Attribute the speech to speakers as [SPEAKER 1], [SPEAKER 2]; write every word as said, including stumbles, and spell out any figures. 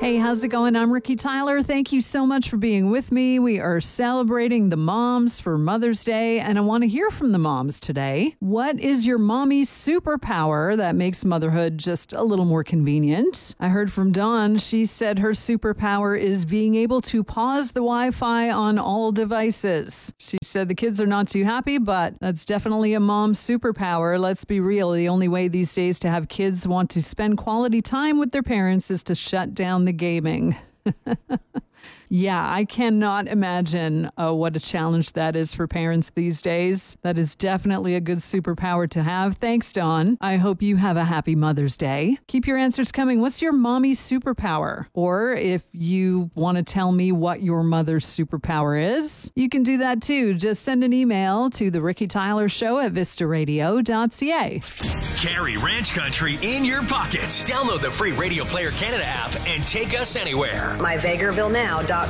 [SPEAKER 1] Hey, how's it going? I'm Ricky Tyler. Thank you so much for being with me. We are celebrating the moms for Mother's Day, and I want to hear from the moms today. What is your mommy's superpower that makes motherhood just a little more convenient? I heard from Dawn. She said her superpower is being able to pause the Wi-Fi on all devices. She said the kids are not too happy, but that's definitely a mom's superpower. Let's be real. The only way these days to have kids want to spend quality time with their parents is to shut down the gaming. Yeah, I cannot imagine uh, what a challenge that is for parents these days. That is definitely a good superpower to have. Thanks, Dawn. I hope you have a happy Mother's Day. Keep your answers coming. What's your mommy's superpower? Or if you want to tell me what your mother's superpower is, you can do that too. Just send an email to the Ricky Tyler Show at vista radio dot c a.
[SPEAKER 2] Carry Ranch Country in your pocket. Download the free Radio Player Canada app and take us anywhere.
[SPEAKER 3] my vegreville now dot